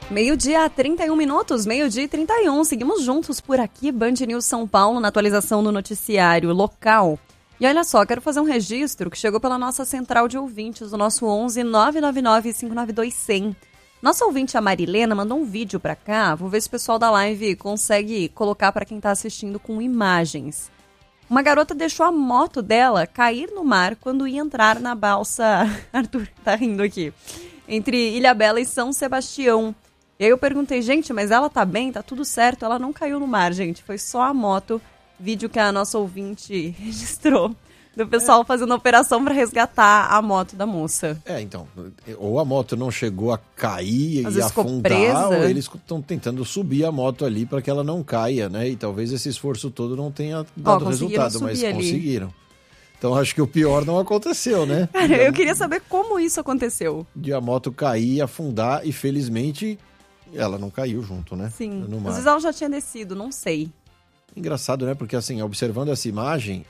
Meio-dia, 31 minutos, meio-dia e 31. Seguimos juntos por aqui, Band News São Paulo, na atualização do noticiário local. E olha só, quero fazer um registro que chegou pela nossa central de ouvintes, o nosso 11 999 592 100. Nossa ouvinte, a Marilena, mandou um vídeo pra cá. Vou ver se o pessoal da live consegue colocar pra quem tá assistindo com imagens. Uma garota deixou a moto dela cair no mar quando ia entrar na balsa... Arthur tá rindo aqui. Entre Ilhabela e São Sebastião. E aí eu perguntei, gente, mas ela tá bem? Tá tudo certo? Ela não caiu no mar, gente. Foi só a moto. Vídeo que a nossa ouvinte registrou. Do pessoal fazendo operação para resgatar a moto da moça. Então, ou a moto não chegou a cair Às e vezes ficou afundar, presa. ou eles estão tentando subir a moto ali para que ela não caia, né? E talvez esse esforço todo não tenha dado resultado, mas conseguiram. Então acho que o pior não aconteceu, né? Cara, eu queria saber como isso aconteceu. De a moto cair, afundar e felizmente ela não caiu junto, né? Sim, no mar. Às vezes ela já tinha descido, não sei. Engraçado, né? Porque assim, observando essa imagem,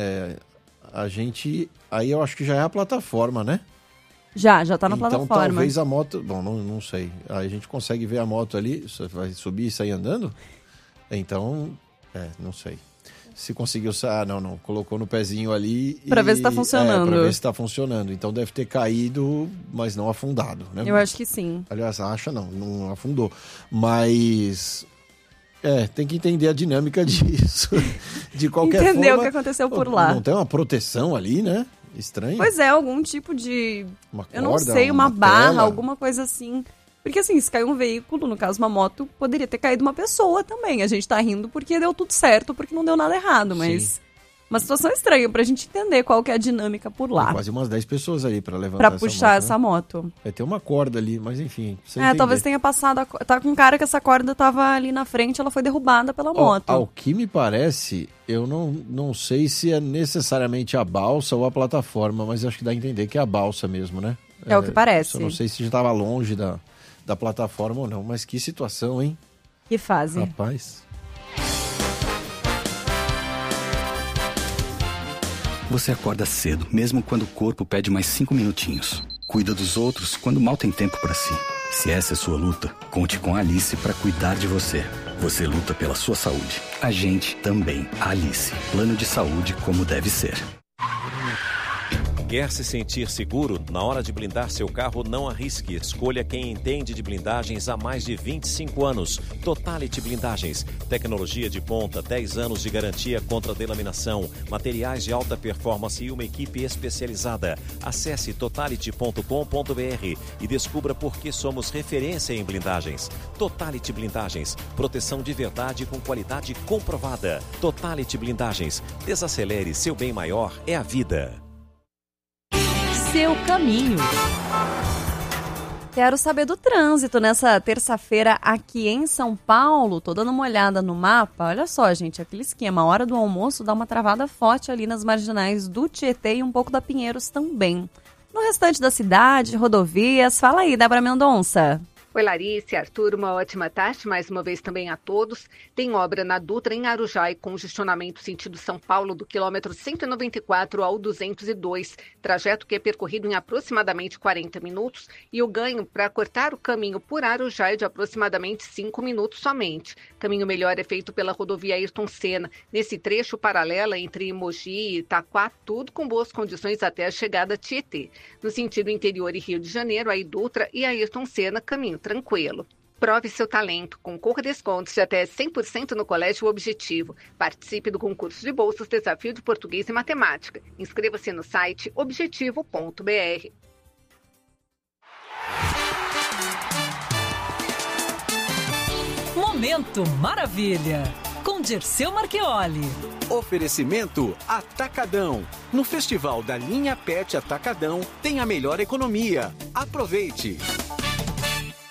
a gente... Aí eu acho que já é a plataforma, né? Já tá na então, plataforma. Então talvez a moto... Bom, não sei. Aí a gente consegue ver a moto ali, você vai subir e sair andando? Então, não sei. Se conseguiu sair... não. Colocou no pezinho ali Pra ver se tá funcionando. Pra ver se tá funcionando. Então deve ter caído, mas não afundado, né? Eu acho que sim. Aliás, não afundou. Mas... tem que entender a dinâmica disso. De qualquer forma... Entender o que aconteceu por lá. Não tem uma proteção ali, né? Estranho. Pois é, algum tipo de... Uma corda, eu não sei, uma barra, tela. alguma coisa assim. Porque assim, se caiu um veículo, no caso uma moto, poderia ter caído uma pessoa também. A gente tá rindo porque deu tudo certo, porque não deu nada errado, mas... Sim. Uma situação estranha pra gente entender qual que é a dinâmica por lá. Tem quase umas 10 pessoas ali pra levantar pra puxar essa moto. Vai ter uma corda ali, mas enfim. Talvez tenha passado. Tá com cara que essa corda tava ali na frente, ela foi derrubada pela moto. Ao que me parece, eu não sei se é necessariamente a balsa ou a plataforma, mas acho que dá a entender que é a balsa mesmo, né? É o que parece. Eu não sei se já estava longe da plataforma ou não, mas que situação, hein? Que fase. Rapaz. Você acorda cedo, mesmo quando o corpo pede mais 5 minutinhos. Cuida dos outros quando mal tem tempo para si. Se essa é sua luta, conte com a Alice para cuidar de você. Você luta pela sua saúde. A gente também. A Alice. Plano de saúde como deve ser. Quer se sentir seguro? Na hora de blindar seu carro, não arrisque. Escolha quem entende de blindagens há mais de 25 anos. Totality Blindagens. Tecnologia de ponta, 10 anos de garantia contra delaminação, materiais de alta performance e uma equipe especializada. Acesse totality.com.br e descubra por que somos referência em blindagens. Totality Blindagens. Proteção de verdade com qualidade comprovada. Totality Blindagens. Desacelere, seu bem maior é a vida. Seu caminho. Quero saber do trânsito nessa terça-feira aqui em São Paulo. Tô dando uma olhada no mapa. Olha só, gente, aquele esquema. A hora do almoço dá uma travada forte ali nas marginais do Tietê e um pouco da Pinheiros também. No restante da cidade, rodovias. Fala aí, Débora Mendonça. Oi, Larissa, Arthur, uma ótima tarde, mais uma vez também a todos. Tem obra na Dutra, em Arujá, e congestionamento sentido São Paulo, do quilômetro 194 ao 202, trajeto que é percorrido em aproximadamente 40 minutos, e o ganho para cortar o caminho por Arujá é de aproximadamente 5 minutos somente. Caminho melhor é feito pela rodovia Ayrton Senna, nesse trecho paralela entre Mogi e Itaquá, tudo com boas condições até a chegada a Tietê. No sentido interior e Rio de Janeiro, a Dutra e a Ayrton Senna, caminho tranquilo. Prove seu talento, concorra a descontos de até 100% no Colégio Objetivo. Participe do concurso de bolsas Desafio de Português e Matemática. Inscreva-se no site objetivo.br. Momento Maravilha, com Dirceu Marchioli. Oferecimento Atacadão. No Festival da Linha Pet Atacadão tem a melhor economia. Aproveite!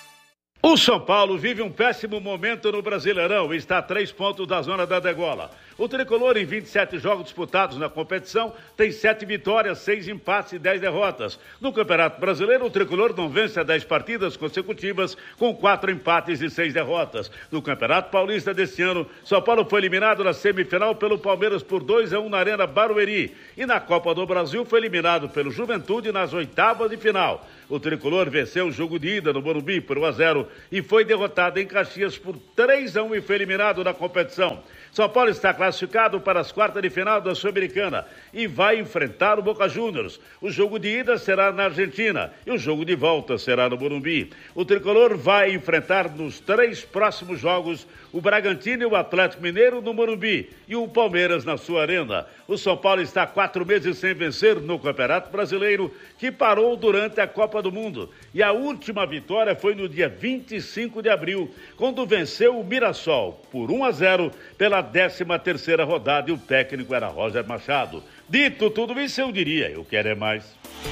O São Paulo vive um péssimo momento no Brasileirão e está a 3 pontos da zona da degola. O Tricolor, em 27 jogos disputados na competição, tem 7 vitórias, 6 empates e 10 derrotas. No Campeonato Brasileiro, o Tricolor não vence há 10 partidas consecutivas, com 4 empates e 6 derrotas. No Campeonato Paulista deste ano, São Paulo foi eliminado na semifinal pelo Palmeiras por 2-1 na Arena Barueri. E na Copa do Brasil foi eliminado pelo Juventude nas oitavas de final. O Tricolor venceu o jogo de ida no Morumbi por 1-0 e foi derrotado em Caxias por 3-1 e foi eliminado da competição. São Paulo está classificado para as quartas de final da Sul-Americana e vai enfrentar o Boca Juniors. O jogo de ida será na Argentina e o jogo de volta será no Morumbi. O Tricolor vai enfrentar nos 3 próximos jogos o Bragantino e o Atlético Mineiro no Morumbi e o Palmeiras na sua arena. O São Paulo está há 4 meses sem vencer no Campeonato Brasileiro, que parou durante a Copa do Mundo. E a última vitória foi no dia 25 de abril, quando venceu o Mirassol por 1-0 pela 13ª rodada e o técnico era Roger Machado. Dito tudo isso, eu diria, eu quero é mais.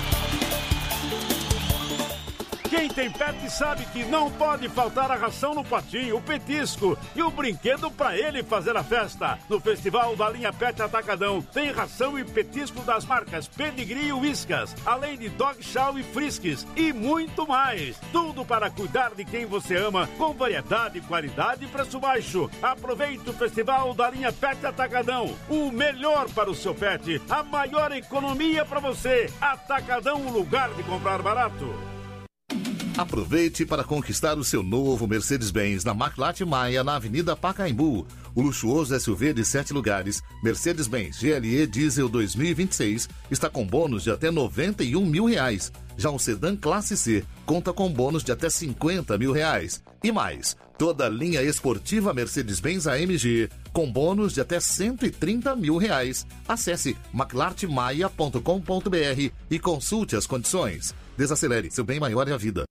Quem tem pet sabe que não pode faltar a ração no potinho, o petisco e o brinquedo para ele fazer a festa. No Festival da Linha Pet Atacadão tem ração e petisco das marcas Pedigree e Whiskas, além de Dog Chow e Friskies e muito mais. Tudo para cuidar de quem você ama, com variedade, qualidade e preço baixo. Aproveite o Festival da Linha Pet Atacadão. O melhor para o seu pet, a maior economia para você. Atacadão, um lugar de comprar barato. Aproveite para conquistar o seu novo Mercedes-Benz na Maclate Maia, na Avenida Pacaembu. O luxuoso SUV de 7 lugares, Mercedes-Benz GLE Diesel 2026, está com bônus de até R$91 mil. Já o sedã Classe C conta com bônus de até R$50 mil. E mais, toda a linha esportiva Mercedes-Benz AMG com bônus de até R$130 mil. Acesse maclartemaia.com.br e consulte as condições. Desacelere, seu bem maior é a vida.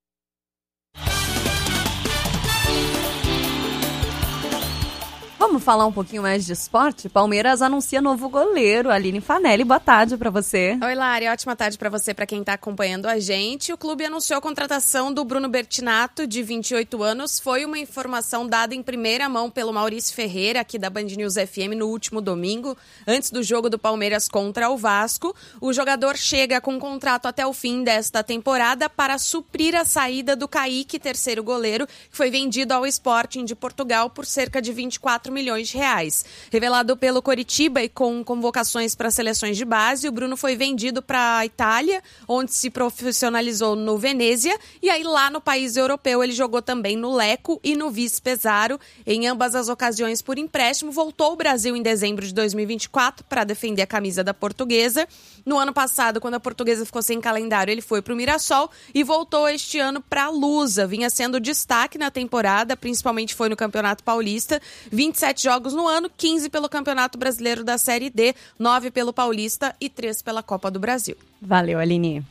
Vamos falar um pouquinho mais de esporte? Palmeiras anuncia novo goleiro. Aline Fanelli, boa tarde pra você. Oi, Lari, ótima tarde pra você, pra quem tá acompanhando a gente. O clube anunciou a contratação do Bruno Bertinato, de 28 anos. Foi uma informação dada em primeira mão pelo Maurício Ferreira, aqui da Band News FM, no último domingo, antes do jogo do Palmeiras contra o Vasco. O jogador chega com contrato até o fim desta temporada para suprir a saída do Kaique, terceiro goleiro, que foi vendido ao Sporting de Portugal por cerca de 24 milhões de reais. Revelado pelo Coritiba e com convocações para seleções de base, o Bruno foi vendido para a Itália, onde se profissionalizou no Venezia, e aí lá no país europeu ele jogou também no Lecco e no Vice Pesaro, em ambas as ocasiões por empréstimo. Voltou ao Brasil em dezembro de 2024 para defender a camisa da Portuguesa. No ano passado, quando a Portuguesa ficou sem calendário, ele foi para o Mirassol e voltou este ano para a Lusa. Vinha sendo destaque na temporada, principalmente foi no Campeonato Paulista. 27 jogos no ano, 15 pelo Campeonato Brasileiro da Série D, 9 pelo Paulista e 3 pela Copa do Brasil. Valeu, Aline.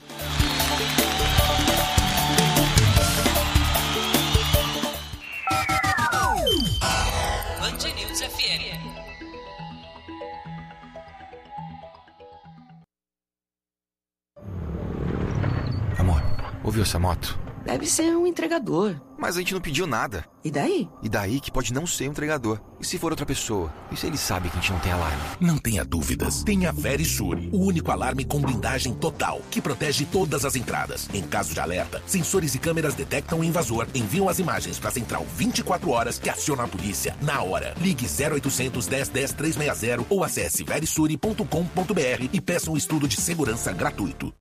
Band News FM. Amor, ouviu essa moto? Deve ser um entregador. Mas a gente não pediu nada. E daí? E daí que pode não ser um entregador. E se for outra pessoa? E se ele sabe que a gente não tem alarme? Não tenha dúvidas. Tem a Verisure, o único alarme com blindagem total, que protege todas as entradas. Em caso de alerta, sensores e câmeras detectam o invasor, enviam as imagens para a central 24 horas que aciona a polícia na hora. Ligue 0800 10 10 360 ou acesse verisure.com.br e peça um estudo de segurança gratuito.